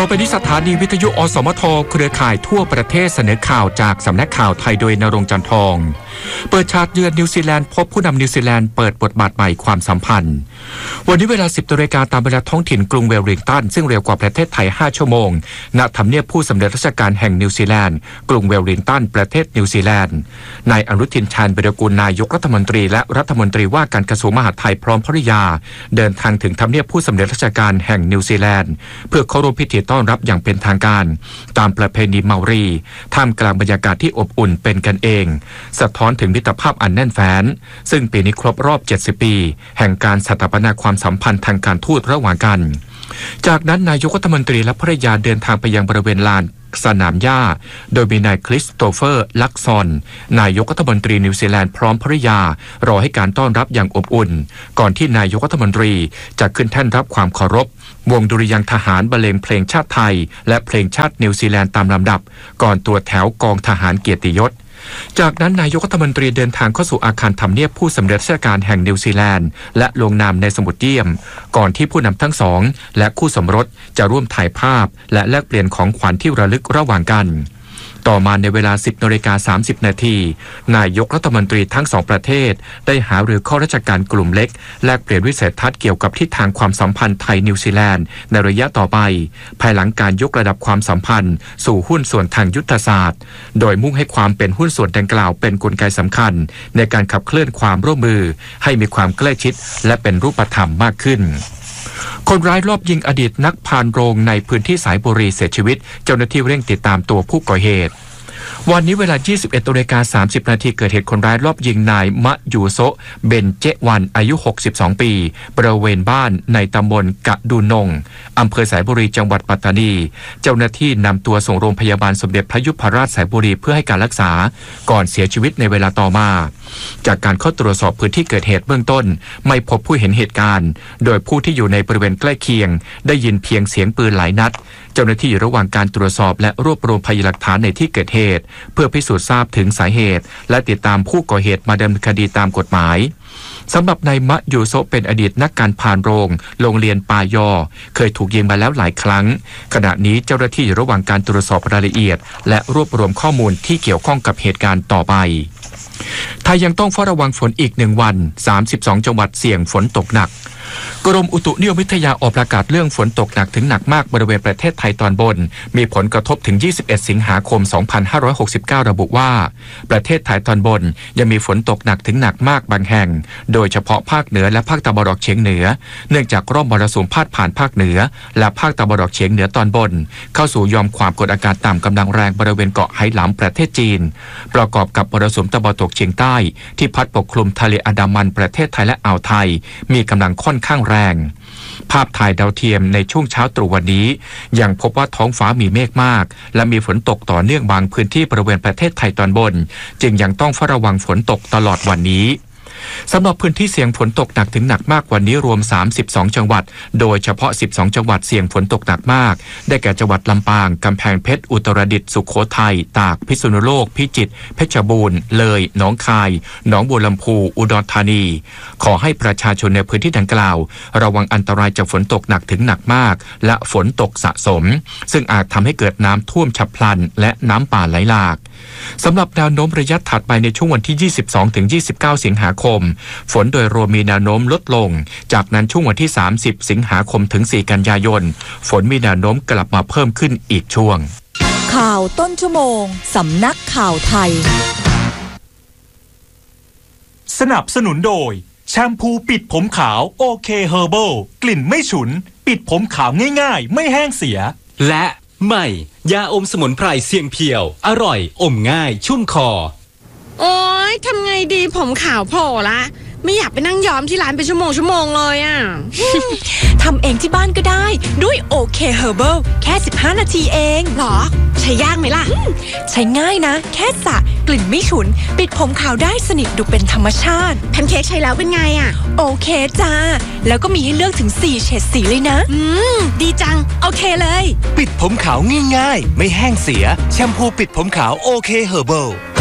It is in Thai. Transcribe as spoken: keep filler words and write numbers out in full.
อไปที่สถานีวิทยุอสมทเครือข่ายทั่วประเทศเสนอข่าวจากสำนักข่าวไทยโดยณรงค์ จันทองเปิดฉากเยือนนิวซีแลนด์พบผู้นำนิวซีแลนด์เปิดบทบาทใหม่ความสัมพันธ์วันนี้เวลา สิบนาฬิกาตามเวลาท้องถิ่นกรุงเวลลิงตันซึ่งเร็วกว่าประเทศไทยห้าชั่วโมงณทำเนียบผู้สำเร็จราชการแห่งนิวซีแลนด์กรุงเวลลิงตันประเทศนิวซีแลนด์นายอนุทินชาญวิรากูลนายกรัฐมนตรีและรัฐมนตรีว่าการกระทรวงมหาดไทยพร้อมภริยาเดินทางถึงทำเนียบผู้สำเร็จราชการแห่งนิวซีแลนด์เพื่อเข้าร่วมพิธีต้อนรับอย่างเป็นทางการตามประเพณีเมารีท่ามกลางบรรยากาศที่อบอุ่นเป็นกันเองสะท้อนถึงมิตรภาพอันแน่นแฟ้นซึ่งปีนี้ครบรอบเจ็ดสิบปีแห่งการสถาปนาความสัมพันธ์ทางการทูตระหว่างกันจากนั้นนายกรัฐมนตรีและภริยาเดินทางไปยังบริเวณลานสนามหญ้าโดยมีนายคริสโตเฟอร์ลักซอนนายกรัฐมนตรีนิวซีแลนด์พร้อมภริยารอให้การต้อนรับอย่างอบอุ่นก่อนที่นายกรัฐมนตรีจะขึ้นแท่นรับความเคารพวงดุริยางค์ทหารบรรเลงเพลงชาติไทยและเพลงชาตินิวซีแลนด์ตามลำดับก่อนตัวแถวกองทหารเกียรติยศจากนั้นนายกรัฐมนตรีเดินทางเข้าสู่อาคารทำเนียบผู้สำเร็จราชการแห่งนิวซีแลนด์และลงนามในสมุดเยี่ยมก่อนที่ผู้นำทั้งสองและคู่สมรสจะร่วมถ่ายภาพและแลกเปลี่ยนของขวัญที่ระลึกระหว่างกันต่อมาในเวลา สิบนาฬิกาสามสิบนาทีนายกรัฐมนตรีทั้งสองประเทศได้หารือข้าราชการกลุ่มเล็กแลกเปลี่ยนวิสัยทัศน์เกี่ยวกับทิศทางความสัมพันธ์ไทยนิวซีแลนด์ในระยะต่อไปภายหลังการยกระดับความสัมพันธ์สู่หุ้นส่วนทางยุทธศาสตร์โดยมุ่งให้ความเป็นหุ้นส่วนดังกล่าวเป็นกลไกสำคัญในการขับเคลื่อนความร่วมมือให้มีความใกล้ชิดและเป็นรูปธรรมมากขึ้นคนร้ายรอบยิงอดีตนักพานโรงในพื้นที่สายบุรีเสียชีวิตเจ้าหน้าที่เร่งติดตามตัวผู้ก่อเหตุวันนี้เวลา ยี่สิบเอ็ดนาฬิกาสามสิบนาทีเกิดเหตุคนร้ายรอบยิงนายมะยูโซเบนเจวันอายุหกสิบสองปีบริเวณบ้านในตำบลกะดูนงอำเภอสายบุรีจังหวัดปัตตานีเจ้าหน้าที่นำตัวส่งโรงพยาบาลสมเด็จพระยุพราชสายบุรีเพื่อให้การรักษาก่อนเสียชีวิตในเวลาต่อมาจากการเข้าตรวจสอบพื้นที่เกิดเหตุเบื้องต้นไม่พบผู้เห็นเหตุการณ์โดยผู้ที่อยู่ในบริเวณใกล้เคียงได้ยินเพียงเสียงปืนหลายนัดเจ้าหน้าที่อยู่ระหว่างการตรวจสอบและรวบรวมพยานหลักฐานในที่เกิดเหตุเพื่อพิสูจน์ทราบถึงสาเหตุและติดตามผู้ก่อเหตุมาดำเนินคดีตามกฎหมายสำหรับนายมะยูโซเป็นอดีตนักการพานโรงโรงเรียนปายอเคยถูกยิงมาแล้วหลายครั้งขณะนี้เจ้าหน้าที่อยู่ระหว่างการตรวจสอบรายละเอียดและรวบรวมข้อมูลที่เกี่ยวข้องกับเหตุการณ์ต่อไปไทยยังต้องเฝ้าระวังฝนอีกหนึ่งวันสามสิบสองจังหวัดเสี่ยงฝนตกหนักกรมอุตุนิยมวิทยาออกประกาศเรื่องฝนตกหนักถึงหนักมากบริเวณประเทศไทยตอนบนมีผลกระทบถึงยี่สิบเอ็ดสิงหาคมสองพันห้าร้อยหกสิบเก้าระบุว่าประเทศไทยตอนบนยังมีฝนตกหนักถึงหนักมากบางแห่งโดยเฉพาะภาคเหนือและภาคตะวันออกเฉียงเหนือเนื่องจากร่องมรสุมพาดผ่านภาคเหนือและภาคตะวันออกเฉียงเหนือตอนบนเข้าสู่ยอมความกดอากาศต่ำกำลังแรงบริเวณเกาะไหหลำประเทศจีนประกอบกับมรสุมตะวันตกเฉียงใต้ที่พัดปกคลุมทะเลอันดามันประเทศไทยและอ่าวไทยมีกำลังค่อนข้างแรงภาพถ่ายดาวเทียมในช่วงเช้าตรู่วันนี้ยังพบว่าท้องฟ้ามีเมฆมากและมีฝนตกต่อเนื่องบางพื้นที่บริเวณประเทศไทยตอนบนจึงยังต้องเฝ้าระวังฝนตกตลอดวันนี้สำหรับพื้นที่เสี่ยงฝนตกหนักถึงหนักมากวันนี้รวมสามสิบสองจังหวัดโดยเฉพาะสิบสองจังหวัดเสี่ยงฝนตกหนักมากได้แก่จังหวัดลำปางกำแพงเพชรอุตรดิตถ์สุโขทัยตากพิษณุโลกพิจิตรเพชรบูรณ์เลยหนองคายหนองบัวลำพูอุดรธานีขอให้ประชาชนในพื้นที่ดังกล่าวระวังอันตรายจากฝนตกหนักถึงหนักมากและฝนตกสะสมซึ่งอาจทำให้เกิดน้ำท่วมฉับพลันและน้ำป่าไหลหลากสำหรับแนวโน้มระยะถัดไปในช่วงวันที่ยี่สิบสองถึงยี่สิบเก้าสิงหาคมฝนโดยรวมมีแนวโน้มลดลงจากนั้นช่วงวันที่สามสิบสิงหาคมถึงสี่กันยายนฝนมีแนวโน้มกลับมาเพิ่มขึ้นอีกช่วงข่าวต้นชั่วโมงสำนักข่าวไทยสนับสนุนโดยแชมพูปิดผมขาวโอเคเฮอร์เบิลกลิ่นไม่ฉุนปิดผมขาวง่ายๆไม่แห้งเสียและใหม่ยาอมสมุนไพรเสียงเพียวอร่อยอมง่ายชุ่มคอโอ๊ยทำไงดีผมขาวโผล่ละไม่อยากไปนั่งย้อมที่ร้านเป็นชั่วโมงชั่วโมงเลยอ่ะทำเองที่บ้านก็ได้ด้วยโอเคเฮอร์เบิลแค่สิบห้านาทีเองหรอใช้ยากไหมล่ะใช้ง่ายนะแค่สระกลิ่นไม่ฉุนปิดผมขาวได้สนิทดูเป็นธรรมชาติแพนเค้กใช้แล้วเป็นไงอ่ะโอเคจ้าแล้วก็มีให้เลือกถึงสี่เฉดสีเลยนะอืมดีจังโอเคเลยปิดผมขาวง่ายๆไม่แห้งเสียแชมพูปิดผมขาวโอเคเฮอร์เบิล